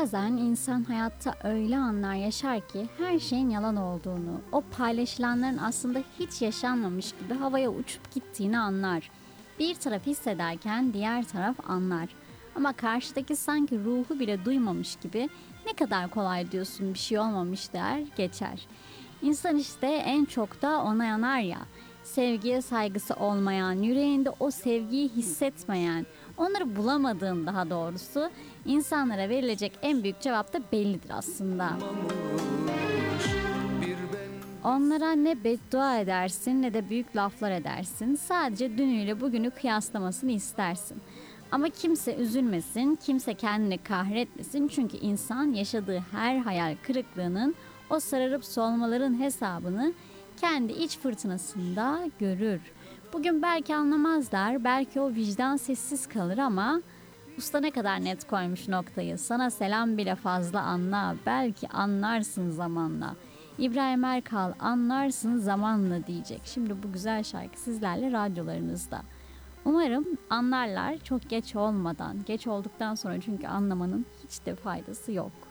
Bazen insan hayatta öyle anlar yaşar ki her şeyin yalan olduğunu, o paylaşılanların aslında hiç yaşanmamış gibi havaya uçup gittiğini anlar. Bir taraf hissederken diğer taraf anlar. Ama karşıdaki sanki ruhu bile duymamış gibi ne kadar kolay diyorsun bir şey olmamış der geçer. İnsan işte en çok da ona yanar ya. Sevgiye saygısı olmayan, yüreğinde o sevgiyi hissetmeyen, onları bulamadığın daha doğrusu insanlara verilecek en büyük cevap da bellidir aslında. Onlara ne beddua edersin ne de büyük laflar edersin. Sadece dünüyle bugünü kıyaslamasını istersin. Ama kimse üzülmesin, kimse kendini kahretmesin. Çünkü insan yaşadığı her hayal kırıklığının, o sararıp solmaların hesabını kendi iç fırtınasında görür. Bugün belki anlamazlar, belki o vicdan sessiz kalır ama usta ne kadar net koymuş noktayı. Sana selam bile fazla anla, belki anlarsın zamanla. İbrahim Erkal anlarsın zamanla diyecek. Şimdi bu güzel şarkı sizlerle radyolarınızda. Umarım anlarlar çok geç olmadan. Geç olduktan sonra çünkü anlamanın hiç de faydası yok.